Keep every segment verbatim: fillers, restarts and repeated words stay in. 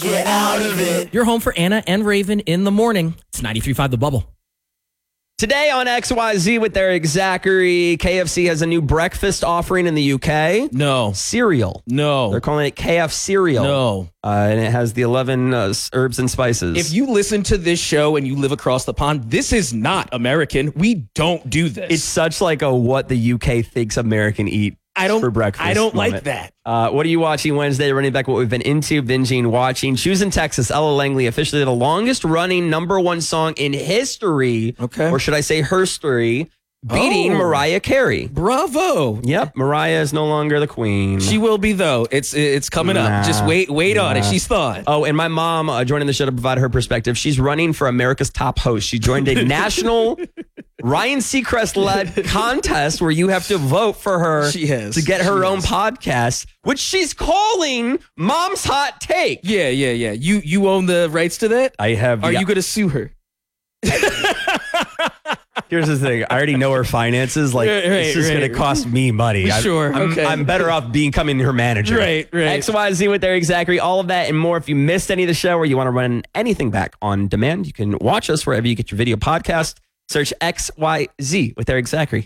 Get out of it. You're home for Anna and Raven in the morning. It's ninety-three point five The Bubble. Today on X Y Z with Eric Zachary, K F C has a new breakfast offering in the U K. No. Cereal. No. They're calling it K F cereal. No. Uh, and it has the eleven uh, herbs and spices. If you listen to this show and you live across the pond, this is not American. We don't do this. It's such like a what the U K thinks American eat I don't, for breakfast. I don't moment. like that. Uh, what are you watching Wednesday? Running back what we've been into, binging, watching. Choosing Texas, Ella Langley, officially the longest running number one song in history. Okay. Or should I say her story, beating Oh. Mariah Carey. Bravo. Yep, Mariah is no longer the queen. She will be, though. It's it's coming Nah. up. Just wait wait on it. Nah. She's thawed. Oh, and my mom uh, joining the show to provide her perspective. She's running for America's Top Host. She joined a national Ryan Seacrest-led contest where you have to vote for her She has. to get her She own has. podcast, which she's calling Mom's Hot Take. Yeah, yeah, yeah. You you own the rights to that? I have. Are yeah. you going to sue her? Here's the thing. I already know her finances. Like, Right, it's just right, going to right. cost me money. I'm- Sure, I'm, okay. I'm better off becoming her manager. Right, right. X Y Z with Eric Zachary. All of that and more. If you missed any of the show or you want to run anything back on demand, you can watch us wherever you get your video podcast. Search X Y Z with Eric Zachary.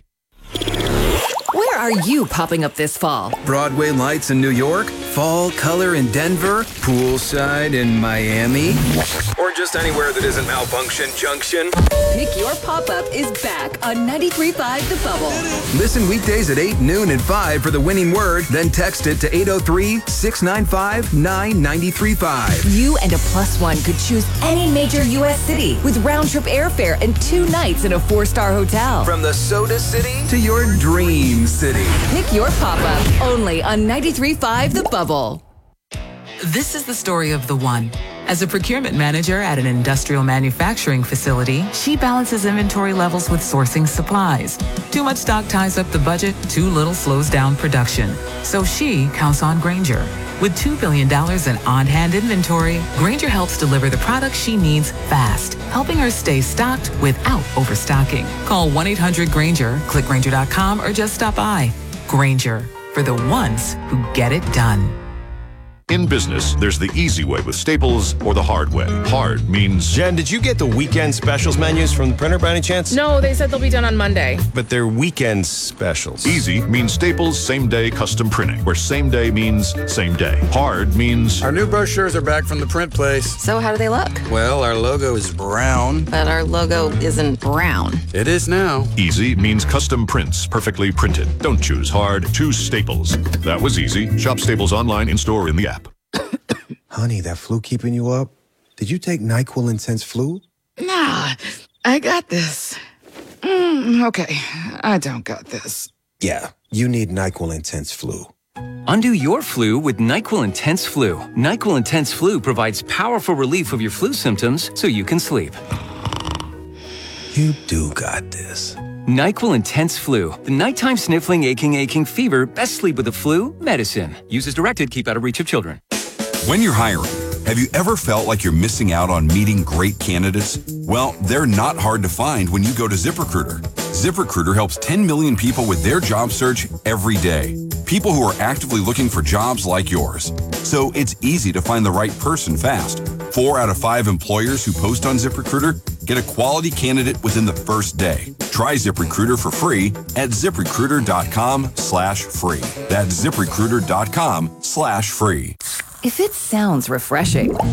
Where are you popping up this fall? Broadway lights in New York, fall color in Denver, poolside in Miami, or just anywhere that isn't Malfunction Junction. Pick Your Pop-Up is back on ninety-three point five The Bubble. Listen weekdays at eight, noon, and five for the winning word, then text it to eight oh three, six nine five, nine nine three five. You and a plus one could choose any major U S city with round-trip airfare and two nights in a four-star hotel. From the Soda City to your dream city. Pick Your Pop-Up only on ninety-three point five The Bubble. This is the story of the one. As a procurement manager at an industrial manufacturing facility, she balances inventory levels with sourcing supplies. Too much stock ties up the budget, too little slows down production. So she counts on Grainger. With two billion dollars in on-hand inventory, Grainger helps deliver the products she needs fast, helping her stay stocked without overstocking. Call one eight hundred Grainger, click Grainger dot com, or just stop by. Grainger, for the ones who get it done. In business, there's the easy way with Staples or the hard way. Hard means Jen, did you get the weekend specials menus from the printer by any chance? No, they said they'll be done on Monday. But they're weekend specials. easy means Staples same-day custom printing, where same day means same day. Hard means Our new brochures are back from the print place. So how do they look? Well, our logo is brown. But our logo isn't brown. It is now. easy means custom prints, perfectly printed. Don't choose hard, choose Staples. That was easy. Shop Staples online, in-store, in the app. Honey, that flu keeping you up? Did you take NyQuil Intense Flu? Nah, I got this. Mm, okay, I don't got this. Yeah, you need NyQuil Intense Flu. Undo your flu with NyQuil Intense Flu. NyQuil Intense Flu provides powerful relief of your flu symptoms so you can sleep. You do got this. NyQuil Intense Flu. The nighttime sniffling, aching, aching fever. Best sleep with the flu medicine. Use as directed. Keep out of reach of children. When you're hiring, have you ever felt like you're missing out on meeting great candidates? Well, they're not hard to find when you go to ZipRecruiter. ZipRecruiter helps ten million people with their job search every day. People who are actively looking for jobs like yours. So it's easy to find the right person fast. Four out of five employers who post on ZipRecruiter get a quality candidate within the first day. Try ZipRecruiter for free at ZipRecruiter.com slash free. That's ZipRecruiter.com slash free. If it sounds refreshing,